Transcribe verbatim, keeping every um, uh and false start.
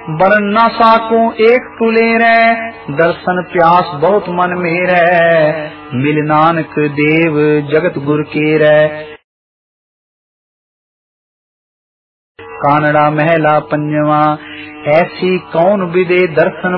बरन न साको एक तुले रै, दर्शन प्यास बहुत मन मेरै, मिल नानक देव जगत गुर केरै। कानड़ा महला पंजवा, ऐसी कौन विदे दर्शन